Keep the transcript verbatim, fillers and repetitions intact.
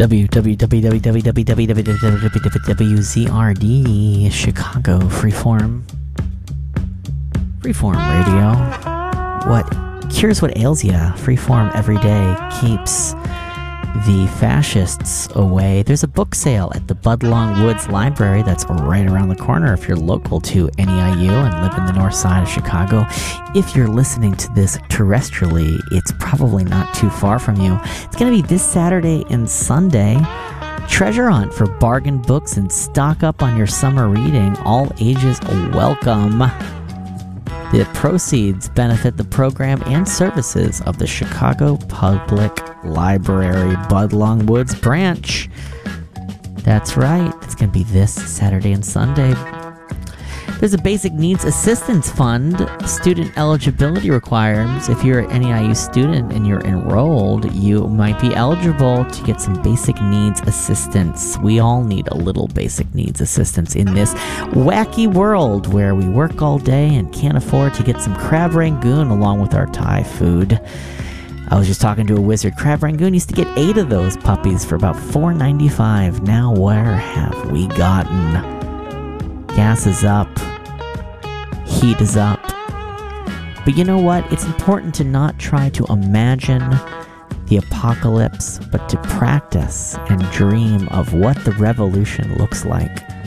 W W W W W W W W Z R D Chicago Freeform. Freeform Radio. What cures what ails ya? Freeform every day keeps the fascists away. There's a book sale at the Budlong Woods Library that's right around the corner if you're local to N E I U and live in the north side of Chicago. If you're listening to this terrestrially, it's probably not too far from you. It's going to be this Saturday and Sunday. Treasure hunt for bargain books and stock up on your summer reading. All ages welcome. The proceeds benefit the program and services of the Chicago Public Library Budlong Woods branch. That's right. It's going to be this Saturday and Sunday. There's a Basic Needs Assistance Fund. Student eligibility requirements. If you're an N E I U student and you're enrolled, you might be eligible to get some basic needs assistance. We all need a little basic needs assistance in this wacky world where we work all day and can't afford to get some crab rangoon along with our Thai food. I was just talking to a wizard. Crab rangoon used to get eight of those puppies for about four ninety-five. Now where have we gotten? Gas is up. Heat is up. But you know what? It's important to not try to imagine the apocalypse, but to practice and dream of what the revolution looks like.